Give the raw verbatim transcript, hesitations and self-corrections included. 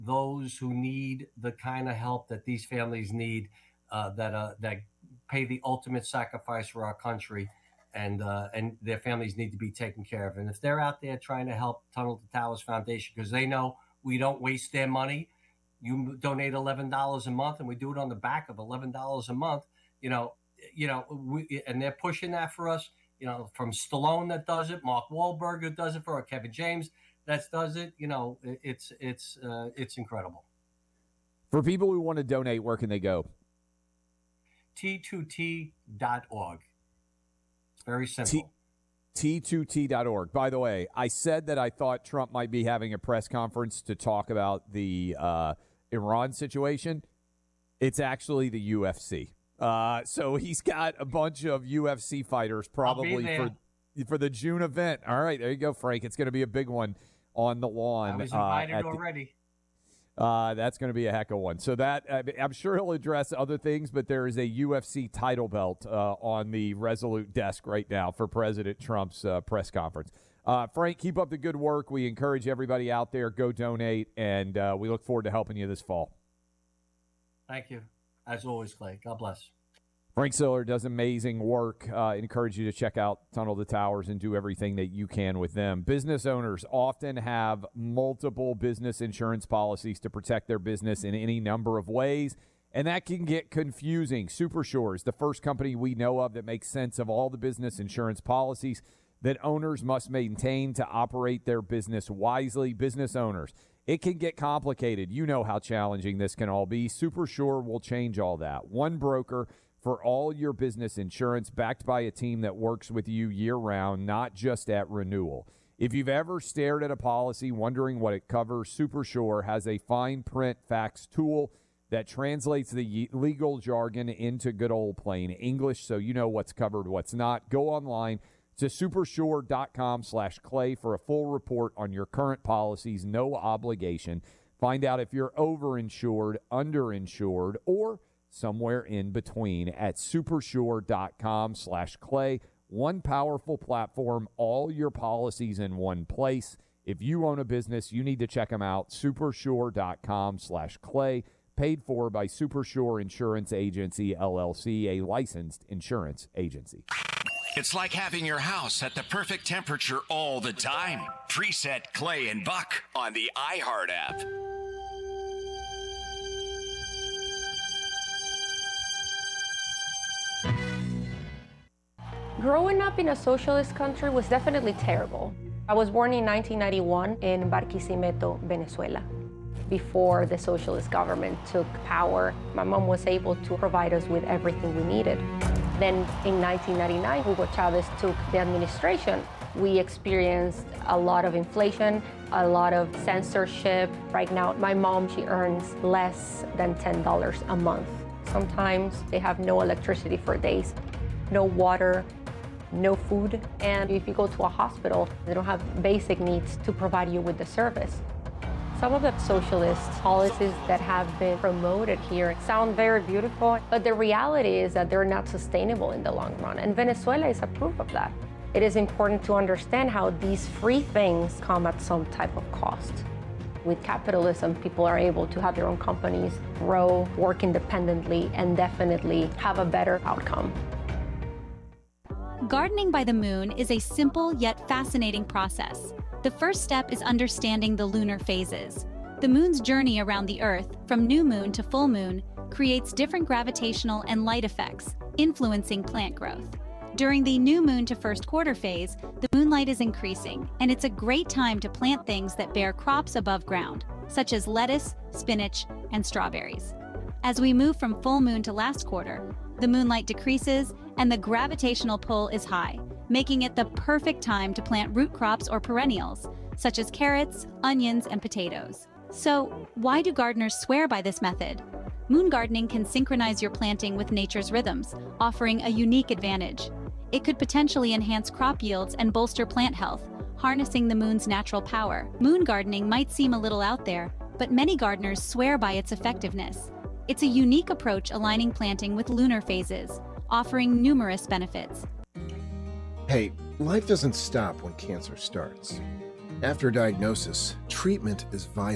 those who need the kind of help that these families need, uh, that uh, that pay the ultimate sacrifice for our country, and uh, and their families need to be taken care of. And if they're out there trying to help Tunnel to Towers Foundation, because they know we don't waste their money, you donate eleven dollars a month, and we do it on the back of eleven dollars a month. You know, you know, we, and they're pushing that for us. You know, from Stallone that does it, Mark Wahlberg that does it for, or Kevin James that does it. You know, it's it's uh, it's incredible. For people who want to donate, where can they go? T two T dot org. It's very simple. T two T dot org. By the way, I said that I thought Trump might be having a press conference to talk about the uh, Iran situation. It's actually the U F C. Uh, so he's got a bunch of U F C fighters probably for for the June event. All right, there you go, Frank. It's going to be a big one on the lawn. I was invited uh, already. The, uh, that's going to be a heck of one. So that I mean, I'm sure he'll address other things, but there is a U F C title belt uh, on the Resolute desk right now for President Trump's uh, press conference. Uh, Frank, keep up the good work. We encourage everybody out there, go donate, and uh, we look forward to helping you this fall. Thank you. As always, Clay. God bless. Frank Siller does amazing work. Uh, encourage you to check out Tunnel to Towers and do everything that you can with them. Business owners often have multiple business insurance policies to protect their business in any number of ways, and that can get confusing. SuperSure is the first company we know of that makes sense of all the business insurance policies that owners must maintain to operate their business wisely. Business owners, it can get complicated. You know how challenging this can all be. SuperSure will change all that. One broker for all your business insurance, backed by a team that works with you year-round, not just at renewal. If you've ever stared at a policy wondering what it covers, SuperSure has a fine print facts tool that translates the legal jargon into good old plain English so you know what's covered, what's not. Go online to supersure.com slash clay for a full report on your current policies, no obligation. Find out if you're overinsured, underinsured, or somewhere in between at supersure.com slash clay. One powerful platform, all your policies in one place. If you own a business, you need to check them out. supersure.com slash clay. Paid for by Supersure Insurance Agency, L L C, a licensed insurance agency. It's like having your house at the perfect temperature all the time. Preset Clay and Buck on the iHeart app. Growing up in a socialist country was definitely terrible. I was born in nineteen ninety-one in Barquisimeto, Venezuela. Before the socialist government took power, my mom was able to provide us with everything we needed. Then in nineteen ninety-nine, Hugo Chavez took the administration. We experienced a lot of inflation, a lot of censorship. Right now, my mom, she earns less than ten dollars a month. Sometimes they have no electricity for days, no water, no food, and if you go to a hospital, they don't have basic needs to provide you with the service. Some of the socialist policies that have been promoted here sound very beautiful, but the reality is that they're not sustainable in the long run, and Venezuela is a proof of that. It is important to understand how these free things come at some type of cost. With capitalism, people are able to have their own companies, grow, work independently, and definitely have a better outcome. Gardening by the moon is a simple yet fascinating process. The first step is understanding the lunar phases. The moon's journey around the Earth, from new moon to full moon, creates different gravitational and light effects, influencing plant growth. During the new moon to first quarter phase, the moonlight is increasing, and it's a great time to plant things that bear crops above ground, such as lettuce, spinach, and strawberries. As we move from full moon to last quarter, the moonlight decreases and the gravitational pull is high, making it the perfect time to plant root crops or perennials, such as carrots, onions, and potatoes. So, why do gardeners swear by this method? Moon gardening can synchronize your planting with nature's rhythms, offering a unique advantage. It could potentially enhance crop yields and bolster plant health, harnessing the moon's natural power. Moon gardening might seem a little out there, but many gardeners swear by its effectiveness. It's a unique approach aligning planting with lunar phases, offering numerous benefits. Hey, life doesn't stop when cancer starts. After diagnosis, treatment is vital.